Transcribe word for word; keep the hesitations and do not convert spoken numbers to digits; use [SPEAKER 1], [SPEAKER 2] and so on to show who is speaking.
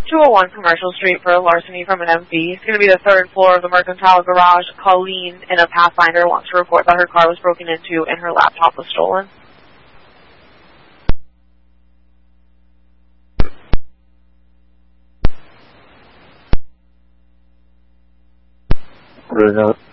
[SPEAKER 1] two oh one Commercial Street for a larceny from an M P. It's going to be the third floor of the Mercantile Garage. Colleen in a Pathfinder wants to report that her car was broken into and her laptop was stolen.
[SPEAKER 2] Really not.